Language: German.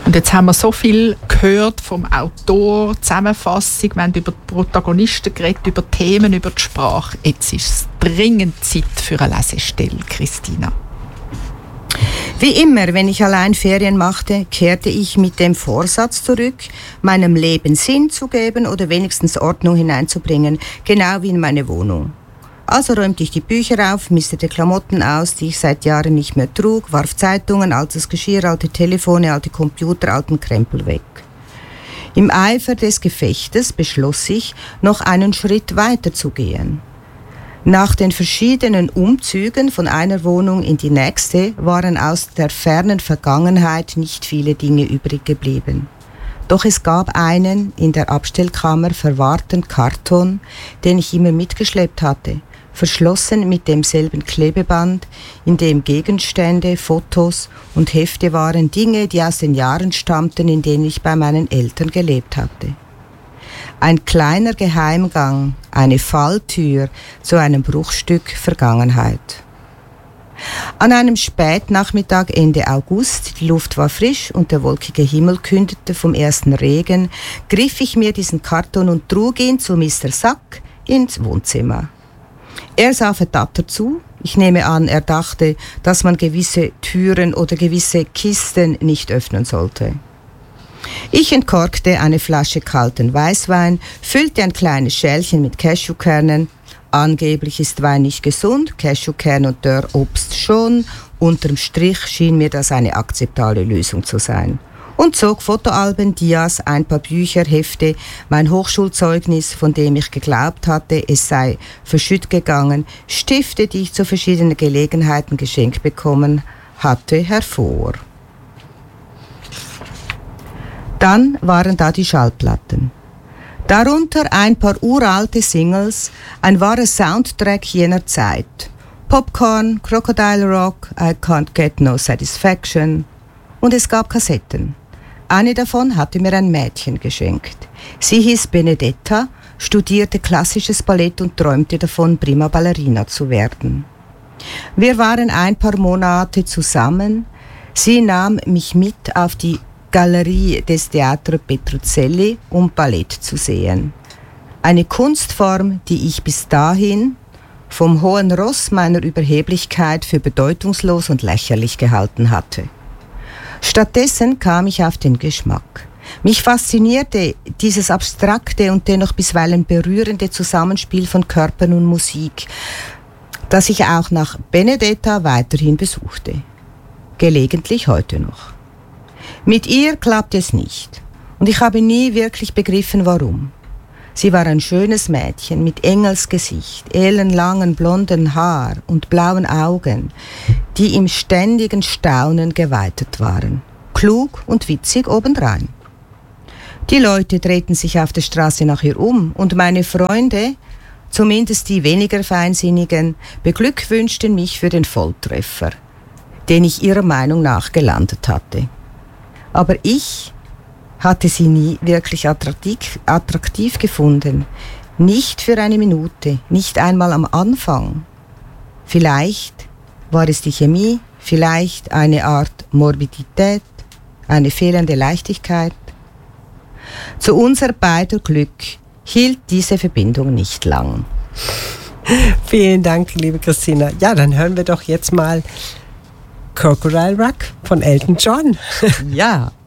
Und jetzt haben wir so viel gehört vom Autor, Zusammenfassung, wir haben über die Protagonisten geredet, über Themen, über die Sprache. Jetzt ist es dringend Zeit für eine Lesestelle, Christina. Wie immer, wenn ich allein Ferien machte, kehrte ich mit dem Vorsatz zurück, meinem Leben Sinn zu geben oder wenigstens Ordnung hineinzubringen, genau wie in meine Wohnung. Also räumte ich die Bücher auf, mistete Klamotten aus, die ich seit Jahren nicht mehr trug, warf Zeitungen, altes Geschirr, alte Telefone, alte Computer, alten Krempel weg. Im Eifer des Gefechtes beschloss ich, noch einen Schritt weiter zu gehen. Nach den verschiedenen Umzügen von einer Wohnung in die nächste waren aus der fernen Vergangenheit nicht viele Dinge übrig geblieben. Doch es gab einen in der Abstellkammer verwahrten Karton, den ich immer mitgeschleppt hatte, verschlossen mit demselben Klebeband, in dem Gegenstände, Fotos und Hefte waren, Dinge, die aus den Jahren stammten, in denen ich bei meinen Eltern gelebt hatte. Ein kleiner Geheimgang, eine Falltür zu einem Bruchstück Vergangenheit. An einem Spätnachmittag Ende August, die Luft war frisch und der wolkige Himmel kündete vom ersten Regen, griff ich mir diesen Karton und trug ihn zu Mr. Sack ins Wohnzimmer. Er sah verdattert zu. Ich nehme an, er dachte, dass man gewisse Türen oder gewisse Kisten nicht öffnen sollte. Ich entkorkte eine Flasche kalten Weißwein, füllte ein kleines Schälchen mit Cashewkernen. Angeblich ist Wein nicht gesund, Cashewkern und Dörrobst schon. Unterm Strich schien mir das eine akzeptable Lösung zu sein. Und zog Fotoalben, Dias, ein paar Bücher, Hefte, mein Hochschulzeugnis, von dem ich geglaubt hatte, es sei verschütt gegangen, Stifte, die ich zu verschiedenen Gelegenheiten geschenkt bekommen hatte, hervor. Dann waren da die Schallplatten. Darunter ein paar uralte Singles, ein wahrer Soundtrack jener Zeit. Popcorn, Crocodile Rock, I Can't Get No Satisfaction. Und es gab Kassetten. Eine davon hatte mir ein Mädchen geschenkt. Sie hieß Benedetta, studierte klassisches Ballett und träumte davon, prima Ballerina zu werden. Wir waren ein paar Monate zusammen. Sie nahm mich mit auf die Galerie des Teatro Petrozelli, um Ballett zu sehen. Eine Kunstform, die ich bis dahin vom hohen Ross meiner Überheblichkeit für bedeutungslos und lächerlich gehalten hatte. Stattdessen kam ich auf den Geschmack. Mich faszinierte dieses abstrakte und dennoch bisweilen berührende Zusammenspiel von Körpern und Musik, das ich auch nach Benedetta weiterhin besuchte. Gelegentlich heute noch. Mit ihr klappte es nicht und ich habe nie wirklich begriffen, warum. Sie war ein schönes Mädchen mit Engelsgesicht, ellenlangen blonden Haar und blauen Augen, die im ständigen Staunen geweitet waren. Klug und witzig obendrein. Die Leute drehten sich auf der Straße nach ihr um und meine Freunde, zumindest die weniger Feinsinnigen, beglückwünschten mich für den Volltreffer, den ich ihrer Meinung nach gelandet hatte. Aber ich hatte sie nie wirklich attraktiv gefunden. Nicht für eine Minute, nicht einmal am Anfang. Vielleicht war es die Chemie, vielleicht eine Art Morbidität, eine fehlende Leichtigkeit. Zu unser beider Glück hielt diese Verbindung nicht lang. Vielen Dank, liebe Christina. Ja, dann hören wir doch jetzt mal Crocodile Rock von Elton John. Ja.